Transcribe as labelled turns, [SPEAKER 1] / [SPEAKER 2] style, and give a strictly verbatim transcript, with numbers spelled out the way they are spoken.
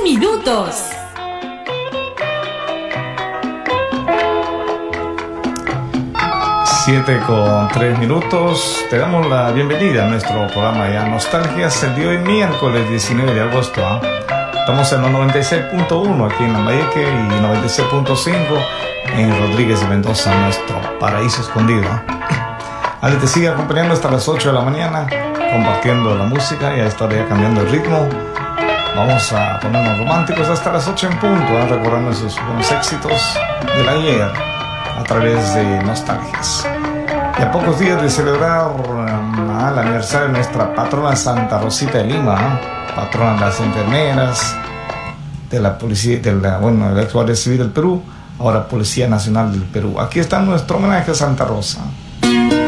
[SPEAKER 1] minutos.
[SPEAKER 2] Siete con tres minutos. Te damos la bienvenida a nuestro programa ya Nostalgias el día de hoy, miércoles diecinueve de agosto. ¿eh? Estamos en los noventa y seis punto uno aquí en Lambayeque y noventa y seis punto cinco en Rodríguez de Mendoza, nuestro paraíso escondido. ¿eh? Ale te sigue acompañando hasta las ocho de la mañana, compartiendo la música y a esta hora ya cambiando el ritmo. Vamos a ponernos románticos hasta las ocho en punto, ¿eh? recordando esos buenos éxitos del ayer a través de Nostalgias. Y a pocos días de celebrar um, el aniversario de nuestra patrona Santa Rosita de Lima, ¿eh? patrona de las enfermeras, de la policía, de la, bueno, de la Guardia Civil del Perú, ahora Policía Nacional del Perú. Aquí está nuestro homenaje a Santa Rosa.